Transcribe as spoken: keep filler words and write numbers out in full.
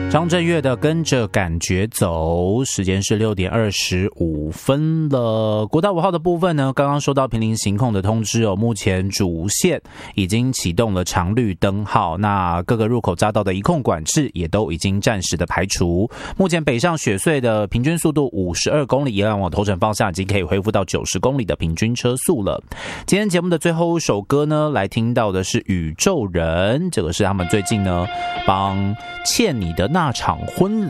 张震岳的跟着感觉走，时间是六点二十五分了。国道五号的部分呢，刚刚收到坪林行控的通知哦，目前主线已经启动了常绿灯号，那各个入口匝道的一控管制也都已经暂时的排除。目前北上雪隧的平均速度五十二公里，宜兰往头城方向已经可以恢复到九十公里的平均车速了。今天节目的最后一首歌呢，来听到的是宇宙人，这个是他们最近呢帮欠你的那场婚礼